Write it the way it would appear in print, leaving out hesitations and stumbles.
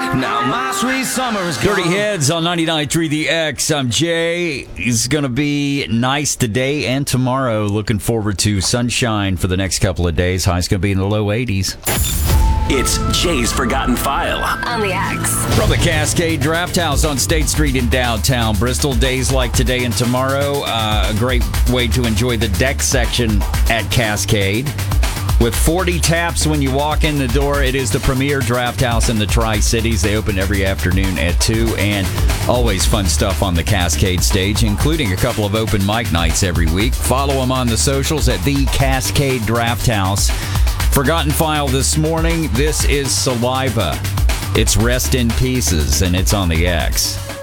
Now my sweet summer is gone. Dirty Heads on 99.3 The X. I'm Jay. It's going to be nice today and tomorrow. Looking forward to sunshine for the next couple of days. High's going to be in the low 80s. It's Jay's Forgotten File on the X. From the Cascade Draft House on State Street in downtown Bristol. Days like today and tomorrow. A great way to enjoy the deck section at Cascade. With 40 taps when you walk in the door, it is the premier draft house in the Tri-Cities. They open every afternoon at 2, and always fun stuff on the Cascade stage, including a couple of open mic nights every week. Follow them on the socials at the Cascade Draft House. Forgotten File this morning. This is Saliva. It's Rest in Pieces, and it's on the X.